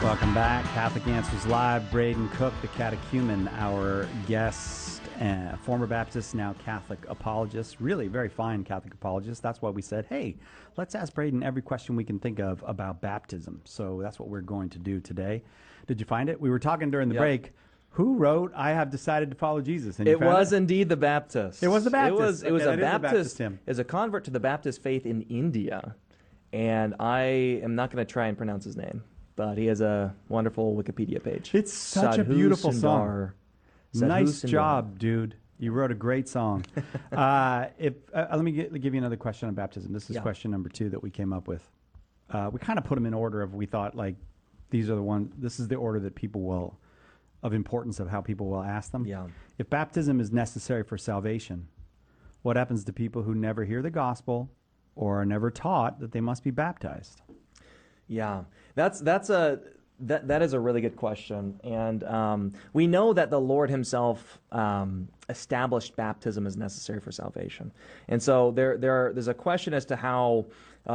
Welcome back. Catholic Answers Live. Braden Cook, the catechumen, our guest, former Baptist, now Catholic apologist, really very fine Catholic apologist. That's why we said, hey, let's ask Braden every question we can think of about baptism. So that's what we're going to do today. Did you find it? We were talking during the break. Who wrote, "I have decided to follow Jesus"? And it was indeed the Baptist. It was the Baptist. It was a Baptist. Hymn. Is a convert to the Baptist faith in India. And I am not going to try and pronounce his name, but he has a wonderful Wikipedia page. It's such a beautiful song. Nice job, dude. You wrote a great song. Let me give you another question on baptism. This is question number 2 that we came up with. We kind of put them in order of, we thought, like, these are the one. This is the order that people will, of importance of how people will ask them. Yeah. If baptism is necessary for salvation, what happens to people who never hear the gospel or are never taught that they must be baptized? Yeah, that is a really good question, and we know that the Lord Himself established baptism as necessary for salvation, and so there's a question as to how,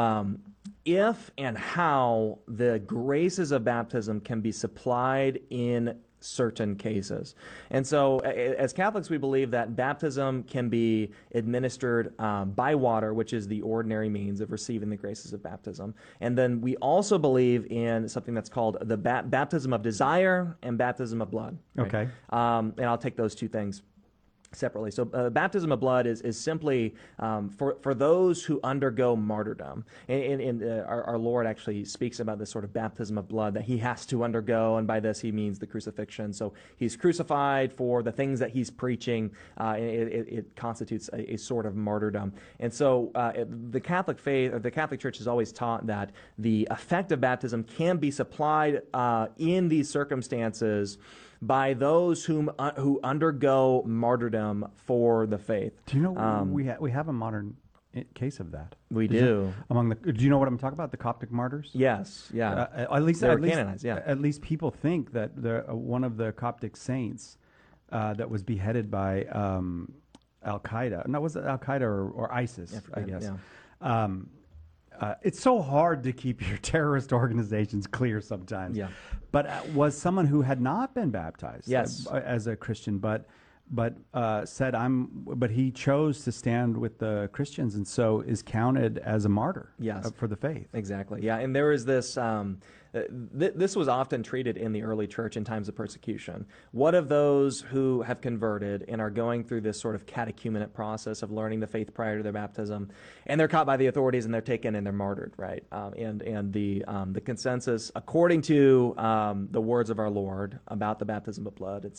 if and how the graces of baptism can be supplied in certain cases. And so as Catholics, we believe that baptism can be administered by water, which is the ordinary means of receiving the graces of baptism. And then we also believe in something that's called the baptism of desire and baptism of blood. Right? Okay. And I'll take those two things separately. So baptism of blood is simply for those who undergo martyrdom. And our Lord actually speaks about this sort of baptism of blood that He has to undergo, and by this He means the crucifixion. So He's crucified for the things that He's preaching. It constitutes a sort of martyrdom. And so the Catholic faith, or the Catholic Church, has always taught that the effect of baptism can be supplied in these circumstances by those who undergo martyrdom for the faith. Do you know we have a modern case of that? We do. Do you know what I'm talking about? The Coptic martyrs? Yes. Yeah. At least canonized. Yeah. At least people think that one of the Coptic saints that was beheaded by Al Qaeda. No, was it Al Qaeda or ISIS? I guess. Yeah. It's so hard to keep your terrorist organizations clear sometimes. Yeah. But was someone who had not been baptized yes. As a Christian, but said but he chose to stand with the Christians, and so is counted as a martyr. Yes. For the faith. Exactly. Yeah, and there is this. This was often treated in the early church in times of persecution. What of those who have converted and are going through this sort of catechumenate process of learning the faith prior to their baptism, and they're caught by the authorities and they're taken and they're martyred, right? And the consensus, according to the words of our Lord about the baptism of blood,